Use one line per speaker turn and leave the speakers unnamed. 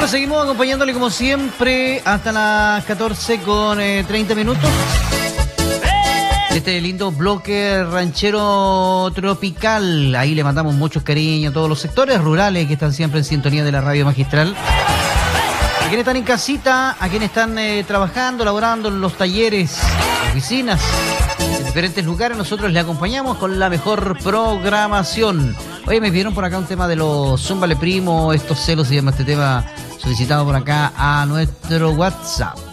Bueno, seguimos acompañándole como siempre hasta las 14 con 30 minutos. Este lindo bloque ranchero tropical. Ahí le mandamos muchos cariños a todos los sectores rurales que están siempre en sintonía de la radio magistral. A quienes están en casita, a quienes están trabajando, laborando en los talleres, oficinas, en diferentes lugares, nosotros les acompañamos con la mejor programación. Oye, me pidieron por acá un tema de los Zúmbale Primo, estos celos, se llama este tema, solicitado por acá a nuestro WhatsApp.